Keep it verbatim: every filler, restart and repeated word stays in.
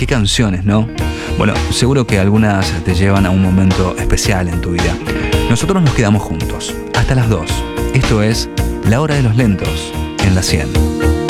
qué canciones, ¿no? Bueno, seguro que algunas te llevan a un momento especial en tu vida. Nosotros nos quedamos juntos hasta las dos. Esto es La Hora de los Lentos en la cien.